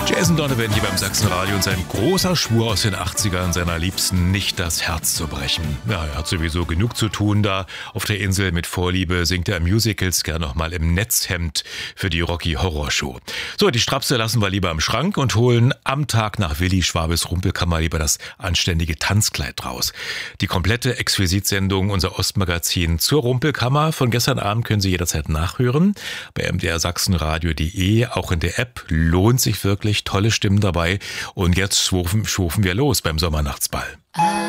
Jason Donovan hier beim Sachsenradio und sein großer Schwur aus den 80ern, seiner Liebsten nicht das Herz zu brechen. Ja, er hat sowieso genug zu tun da. Auf der Insel mit Vorliebe singt er Musicals gern nochmal im Netzhemd für die Rocky Horror Show. So, die Strapse lassen wir lieber im Schrank und holen am Tag nach Willi Schwabes Rumpelkammer lieber das anständige Tanzkleid raus. Die komplette Exquisitsendung, unser Ostmagazin zur Rumpelkammer von gestern Abend können Sie jederzeit nachhören. Bei mdrsachsenradio.de, auch in der App, lohnt sich wirklich, tolle Stimmen dabei. Und jetzt schwufen wir los beim Sommernachtsball.